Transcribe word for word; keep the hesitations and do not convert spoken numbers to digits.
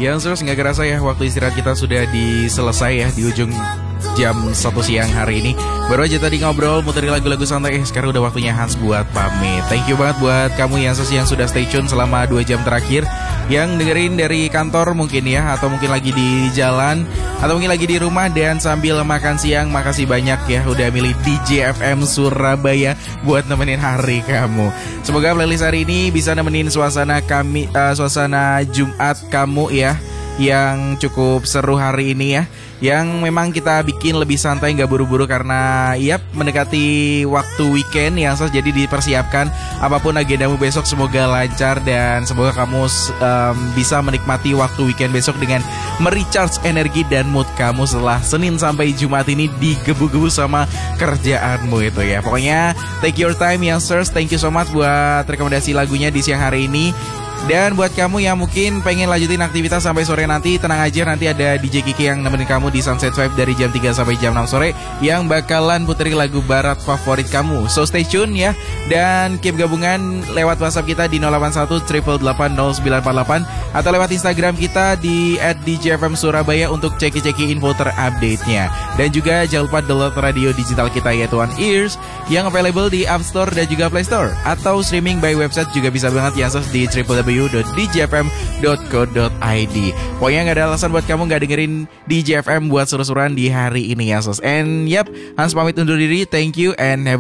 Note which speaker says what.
Speaker 1: Yang terus nggak kerasa ya, waktu istirahat kita sudah diselesai ya di ujung jam satu siang hari ini. Baru aja tadi ngobrol, muterin lagu-lagu santai. Eh sekarang udah waktunya Hans buat pamit. Thank you banget buat kamu yang yang sudah stay tune selama dua jam terakhir, yang dengerin dari kantor mungkin ya, atau mungkin lagi di jalan, atau mungkin lagi di rumah dan sambil makan siang. Makasih banyak ya udah milih D J F M Surabaya buat nemenin hari kamu. Semoga playlist hari ini bisa nemenin suasana kami, uh, suasana Jumat kamu ya, yang cukup seru hari ini ya, yang memang kita bikin lebih santai, gak buru-buru karena yap mendekati waktu weekend yang sos. Jadi dipersiapkan apapun agendamu besok, semoga lancar dan semoga kamu um, bisa menikmati waktu weekend besok dengan merecharge energi dan mood kamu setelah Senin sampai Jumat ini digebu-gebu sama kerjaanmu itu ya. Pokoknya take your time youngsters. Thank you so much buat rekomendasi lagunya di siang hari ini. Dan buat kamu yang mungkin pengen lanjutin aktivitas sampai sore nanti, tenang aja, nanti ada D J Kiki yang nemenin kamu di Sunset Vibe dari jam tiga sampai jam enam sore, yang bakalan puterin lagu barat favorit kamu. So stay tune ya, dan keep gabungan lewat WhatsApp kita di nol delapan satu delapan delapan delapan nol sembilan empat delapan, atau lewat Instagram kita di at D J F M Surabaya untuk ceki-ceki info terupdate-nya. Dan juga jangan lupa download radio digital kita yaitu One Ears yang available di App Store dan juga Play Store, atau streaming by website juga bisa banget ya, di w w w dot d j f m dot co dot i d. Pokoknya gak ada alasan buat kamu gak dengerin D J F M buat seru-seruan di hari ini ya sos. And yep, Hans pamit undur diri. Thank you and have